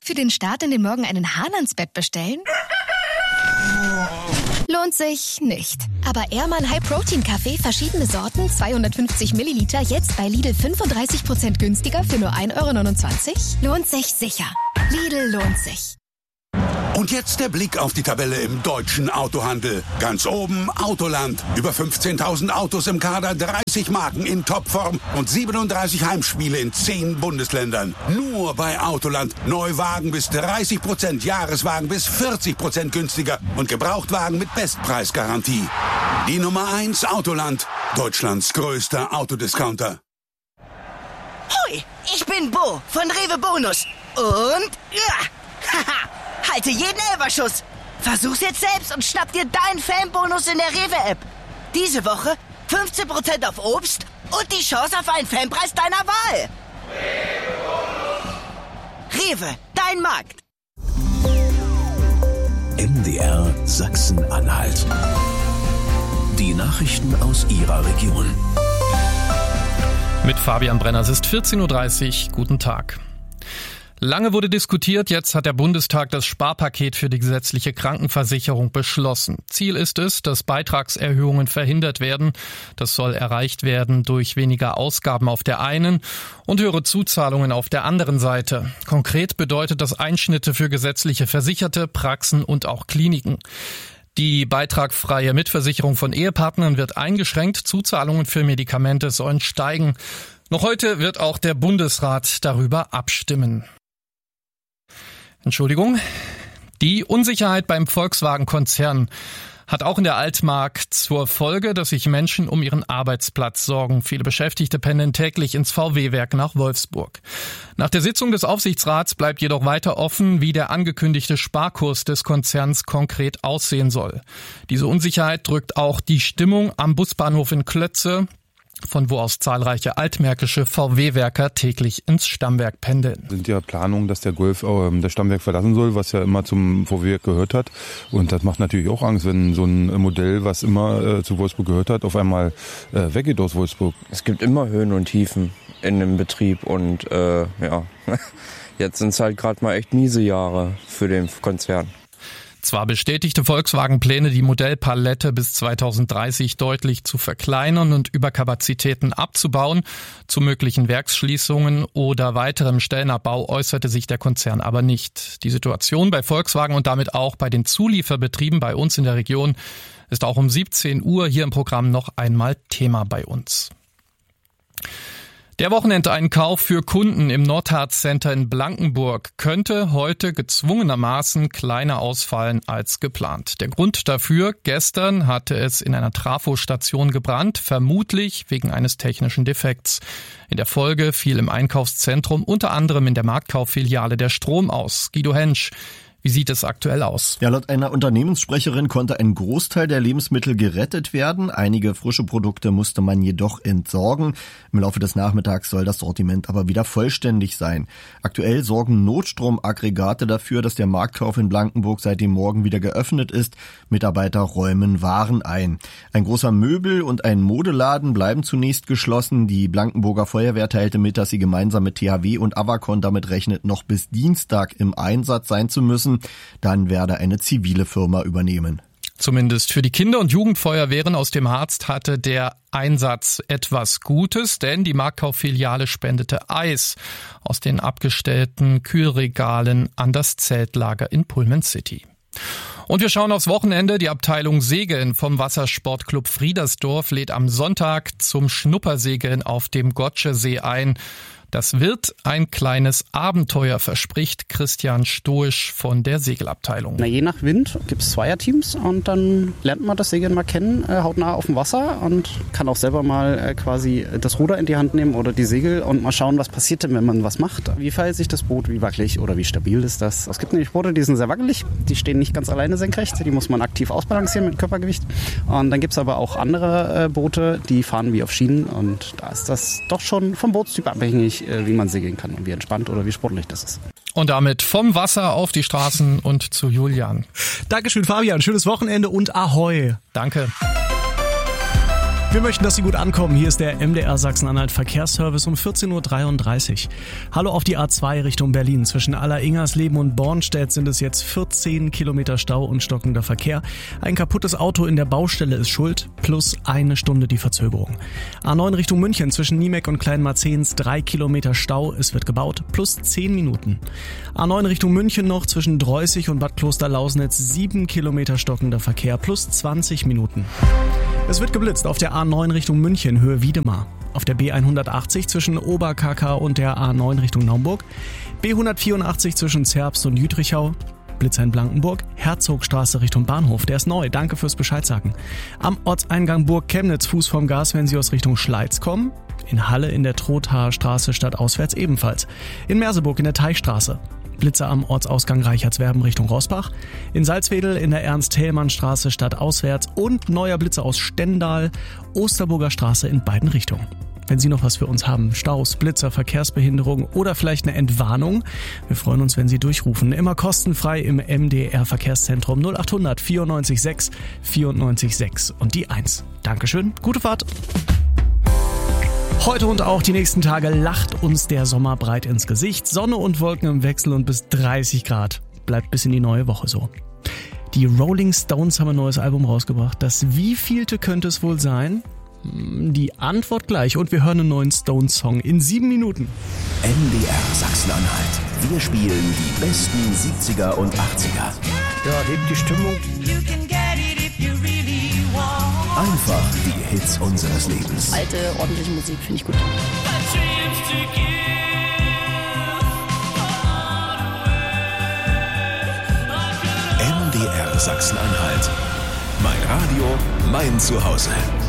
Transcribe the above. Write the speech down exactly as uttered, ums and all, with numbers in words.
Für den Start in den Morgen einen Hahn ans Bett bestellen? Lohnt sich nicht. Aber Ehrmann High Protein Kaffee, verschiedene Sorten, zweihundertfünfzig Milliliter, jetzt bei Lidl fünfunddreißig Prozent günstiger für nur ein Euro neunundzwanzig? Lohnt sich sicher. Lidl lohnt sich. Und jetzt der Blick auf die Tabelle im deutschen Autohandel. Ganz oben Autoland. Über fünfzehntausend Autos im Kader, dreißig Marken in Topform und siebenunddreißig Heimspiele in zehn Bundesländern. Nur bei Autoland. Neuwagen bis dreißig Prozent, Jahreswagen bis vierzig Prozent günstiger und Gebrauchtwagen mit Bestpreisgarantie. Die Nummer eins Autoland. Deutschlands größter Autodiscounter. Hoi, ich bin Bo von Rewe Bonus. Und ja, haha. Halte jeden Elferschuss. Versuch's jetzt selbst und schnapp dir deinen Fanbonus in der Rewe-App. Diese Woche fünfzehn Prozent auf Obst und die Chance auf einen Fanpreis deiner Wahl. Rewe, dein Markt. M D R Sachsen-Anhalt. Die Nachrichten aus Ihrer Region. Mit Fabian Brenner, es ist vierzehn Uhr dreißig. Guten Tag. Lange wurde diskutiert, jetzt hat der Bundestag das Sparpaket für die gesetzliche Krankenversicherung beschlossen. Ziel ist es, dass Beitragserhöhungen verhindert werden. Das soll erreicht werden durch weniger Ausgaben auf der einen und höhere Zuzahlungen auf der anderen Seite. Konkret bedeutet das Einschnitte für gesetzliche Versicherte, Praxen und auch Kliniken. Die beitragfreie Mitversicherung von Ehepartnern wird eingeschränkt, Zuzahlungen für Medikamente sollen steigen. Noch heute wird auch der Bundesrat darüber abstimmen. Entschuldigung. Die Unsicherheit beim Volkswagen-Konzern hat auch in der Altmark zur Folge, dass sich Menschen um ihren Arbeitsplatz sorgen. Viele Beschäftigte pendeln täglich ins V W-Werk nach Wolfsburg. Nach der Sitzung des Aufsichtsrats bleibt jedoch weiter offen, wie der angekündigte Sparkurs des Konzerns konkret aussehen soll. Diese Unsicherheit drückt auch die Stimmung am Busbahnhof in Klötze, von wo aus zahlreiche altmärkische V W-Werker täglich ins Stammwerk pendeln. Es sind ja Planungen, dass der Golf äh, das Stammwerk verlassen soll, was ja immer zum V W-Werk gehört hat. Und das macht natürlich auch Angst, wenn so ein Modell, was immer äh, zu Wolfsburg gehört hat, auf einmal äh, weggeht aus Wolfsburg. Es gibt immer Höhen und Tiefen in dem Betrieb und äh, ja, jetzt sind es halt gerade mal echt miese Jahre für den Konzern. Zwar bestätigte Volkswagen Pläne, die Modellpalette bis zweitausenddreißig deutlich zu verkleinern und Überkapazitäten abzubauen. Zu möglichen Werksschließungen oder weiterem Stellenabbau äußerte sich der Konzern aber nicht. Die Situation bei Volkswagen und damit auch bei den Zulieferbetrieben bei uns in der Region ist auch um siebzehn Uhr hier im Programm noch einmal Thema bei uns. Der Wochenendeinkauf für Kunden im Nordharz Center in Blankenburg könnte heute gezwungenermaßen kleiner ausfallen als geplant. Der Grund dafür: Gestern hatte es in einer Trafostation gebrannt, vermutlich wegen eines technischen Defekts. In der Folge fiel im Einkaufszentrum unter anderem in der Marktkauffiliale der Strom aus. Guido Hensch. Wie sieht es aktuell aus? Ja, laut einer Unternehmenssprecherin konnte ein Großteil der Lebensmittel gerettet werden. Einige frische Produkte musste man jedoch entsorgen. Im Laufe des Nachmittags soll das Sortiment aber wieder vollständig sein. Aktuell sorgen Notstromaggregate dafür, dass der Marktkauf in Blankenburg seit dem Morgen wieder geöffnet ist. Mitarbeiter räumen Waren ein. Ein großer Möbel- und ein Modeladen bleiben zunächst geschlossen. Die Blankenburger Feuerwehr teilte mit, dass sie gemeinsam mit T H W und Avacon damit rechnet, noch bis Dienstag im Einsatz sein zu müssen. Dann werde eine zivile Firma übernehmen. Zumindest für die Kinder- und Jugendfeuerwehren aus dem Harz hatte der Einsatz etwas Gutes, denn die Marktkauffiliale spendete Eis aus den abgestellten Kühlregalen an das Zeltlager in Pullman City. Und wir schauen aufs Wochenende. Die Abteilung Segeln vom Wassersportclub Friedersdorf lädt am Sonntag zum Schnuppersegeln auf dem Gotschesee ein. Das wird ein kleines Abenteuer, verspricht Christian Stoisch von der Segelabteilung. Na, je nach Wind gibt es Zweierteams und dann lernt man das Segeln mal kennen, äh, hautnah auf dem Wasser, und kann auch selber mal äh, quasi das Ruder in die Hand nehmen oder die Segel und mal schauen, was passiert denn, wenn man was macht. Wie verhält sich das Boot, wie wackelig oder wie stabil ist das? Es gibt nämlich Boote, die sind sehr wackelig, die stehen nicht ganz alleine senkrecht, die muss man aktiv ausbalancieren mit Körpergewicht. Und dann gibt es aber auch andere äh, Boote, die fahren wie auf Schienen, und da ist das doch schon vom Bootstyp abhängig, wie man segeln kann und wie entspannt oder wie sportlich das ist. Und damit vom Wasser auf die Straßen und zu Julian. Dankeschön, Fabian. Schönes Wochenende und Ahoi. Danke. Wir möchten, dass Sie gut ankommen. Hier ist der M D R Sachsen-Anhalt Verkehrsservice um vierzehn Uhr dreiunddreißig. Hallo auf die A zwei Richtung Berlin. Zwischen Alleringersleben und Bornstedt sind es jetzt vierzehn Kilometer Stau und stockender Verkehr. Ein kaputtes Auto in der Baustelle ist schuld, plus eine Stunde die Verzögerung. A neun Richtung München zwischen Niemek und Kleinmarzehns drei Kilometer Stau. Es wird gebaut, plus zehn Minuten. A neun Richtung München noch zwischen Dreußig und Bad Kloster-Lausnitz sieben Kilometer stockender Verkehr, plus zwanzig Minuten. Es wird geblitzt auf der A neun Richtung München, Höhe Wiedemar. Auf der B hundertachtzig zwischen Oberk K und der A neun Richtung Naumburg. B hundertvierundachtzig zwischen Zerbst und Jütrichau. Blitzer in Blankenburg. Herzogstraße Richtung Bahnhof, der ist neu. Danke fürs Bescheid sagen. Am Ortseingang Burg Chemnitz, Fuß vom Gas, wenn Sie aus Richtung Schleiz kommen. In Halle in der Trothaer Straße stadtauswärts ebenfalls. In Merseburg in der Teichstraße. Blitzer am Ortsausgang Reichertswerben Richtung Roßbach. In Salzwedel in der Ernst-Thälmann-Straße stadtauswärts und neuer Blitzer aus Stendal, Osterburger Straße in beiden Richtungen. Wenn Sie noch was für uns haben, Staus, Blitzer, Verkehrsbehinderung oder vielleicht eine Entwarnung, wir freuen uns, wenn Sie durchrufen. Immer kostenfrei im M D R Verkehrszentrum null acht hundert vierundneunzig sechs vierundneunzig sechs und die eins. Dankeschön, gute Fahrt! Heute und auch die nächsten Tage lacht uns der Sommer breit ins Gesicht. Sonne und Wolken im Wechsel und bis dreißig Grad. Bleibt bis in die neue Woche so. Die Rolling Stones haben ein neues Album rausgebracht. Das wievielte könnte es wohl sein? Die Antwort gleich und wir hören einen neuen Stones-Song in sieben Minuten. M D R Sachsen-Anhalt. Wir spielen die besten siebziger und achtziger. Ja, hebt die Stimmung. Einfach die Hits unseres Lebens. Alte, ordentliche Musik finde ich gut. M D R Sachsen-Anhalt. Mein Radio, mein Zuhause.